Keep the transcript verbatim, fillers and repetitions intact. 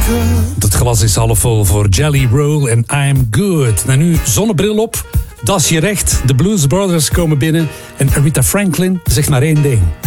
Het glas is half vol voor Jelly Roll en I'm Good. Nou, nu zonnebril op, das je recht. De Blues Brothers komen binnen en Aretha Franklin zegt maar één ding.